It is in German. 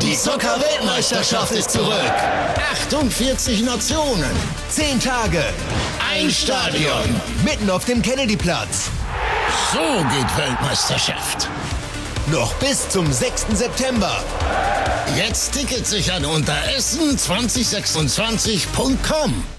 Die Zucker-Weltmeisterschaft ist zurück. 48 Nationen. 10 Tage. Ein Stadion. Mitten auf dem Kennedyplatz. So geht Weltmeisterschaft. Noch bis zum 6. September. Jetzt Tickets sichern unter essen2026.com.